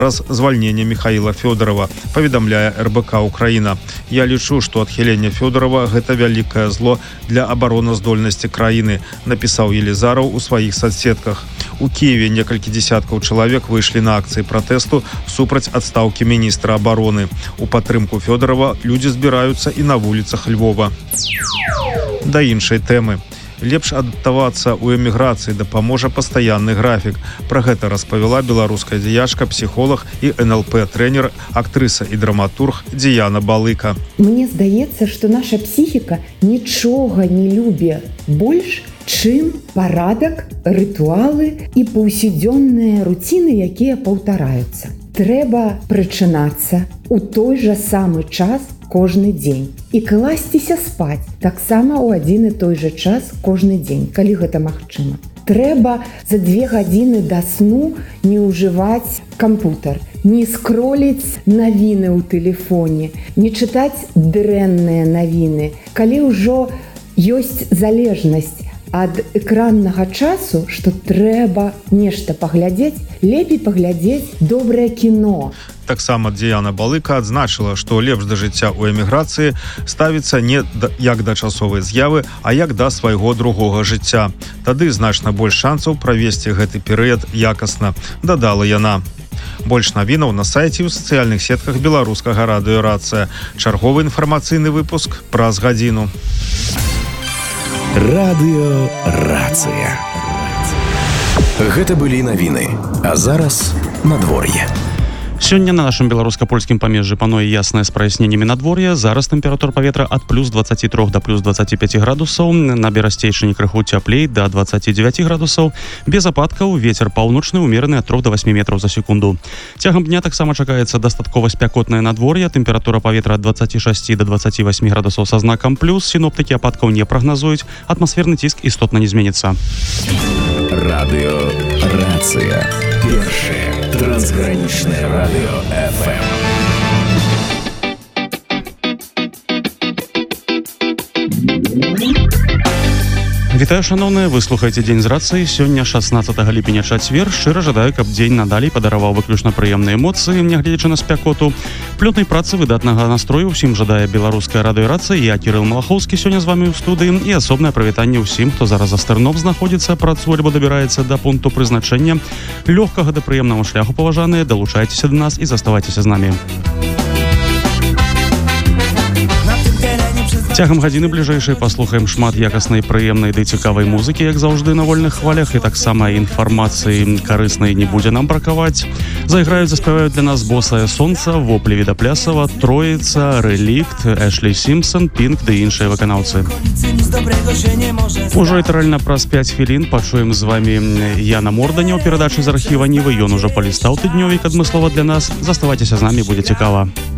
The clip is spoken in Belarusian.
раз звальнення Михаила Фёдорова, паведамляе РБК Украіна. Я лічу, што адхіленне Фёдорова гэта вялікае зло для абароназдольнасці краіны, напісаў Елизараў у сваіх соцсетках. У Киеве некалькі десяткаў чалавек выйшлі на акцыі пратэсту супраць адстаўкі міністра абароны. У падтрымку Фёдорова людзі збіраюцца і на вуліцах Львова. Да іншай тэмы. Лепш адаптавацца ў эміграцыі дапаможа пастаянны графік. Пра гэта распавяла беларуская дзеячка, псіхолог і НЛП-трэнер, актрыса і драматург Діяна Балыка. Мне здаецца, што наша псіхіка нічога не любе больш, чым парадак, рытуалы і паўсядзённыя руціны, якія паўтараюцца. Трэба прачынацца ў той жа самы час кожны дзень і класціся спаць таксама ў адзін і той жа час кожны дзень, калі гэта магчыма. Трэба за 2 гадзіны да сну не ўжываць кампутер, не скроліць навіны ў тэлефоне, не чытаць дрэнныя навіны. Калі ўжо ёсць залежнасць ад экраннага часу, што трэба нешта паглядзець, лепей паглядзець добрае кіно. Таксама Діяна Балыка адзначыла, што лепш да жыцця ў эміграцыі ставіцца не як да часовай з'явы, а як да свайго другога жыцця. Тады значна больш шансаў правесці гэты перыяд якасна, дадала яна. Больш навінаў на сайце і ў сацыяльных сетках беларускага радыё «Рацыя». Чарговы інфармацыйны выпуск праз гадзіну. Радыё «Рацыя». Гэта былі навіны, а зараз надвор'е. Сёння на нашым беларуска-польскім памежжы пануе яснае з праясненнямі надвор'я. Зараз тэмпература паветра ад плюс 23 да плюс 25 градусаў. На берасцейшыні крыху цяплей да 29 градусаў. Без ападкаў, вецер паўночны умераны ад 3 до 8 метраў за секунду. Цягам дня таксама чакаецца дастаткова спякотнае надвор'е. Тэмпература паветра ад 26 до 28 градусаў са знакам плюс. Сіноптыкі ападкаў не прагназуюць. Атмасферны ціск істотна не зменіцца. Радыё «Рацыя». Першае трансгранічнае радыё FM. Вітаю, шаноўныя, вы слухаеце дзень з рацыі. Сёння 16 ліпеня чацвер. Шчыра жадаю, каб дзень надалей падараваў выключна прыемныя эмоцыі, нягледзячы на спякоту. Плётнай працы, выдатнага настрою ўсім жадае беларуская радыёрацыя. Я Кірыл Малахоўскі сёння з вамі ў студыі і асобнае прывітанне ўсім, хто зараз за стэрном знаходзіцца, працуе альбо дабіраецца да пункту прызначэння. Лёгкага да прыемнага шляху, паважаныя, далучайцеся да нас і заставайцеся з намі. Цягам гадзіны бліжэйшай паслухаем шмат якаснай, прыемнай ды цікавай музыкі, як заўжды на вольных хвалях, і таксама інфармацыі карыснай не будзе нам бракаваць. Зайграюць, заспяваюць для нас «Босае сонца», «Воплі Відаплясава», «Троіца», «Рэлікт», Эшлі Сімпсон, «Пінк» ды іншыя выканаўцы. Ужо літаральна праз 5 хвілін пачуем з вамі Яна Морданя ў перадачы з архіва Нівы. Ён ужо палістаў тыднёвік адмыслова для нас. Заставайцеся з намі, будзе цікава.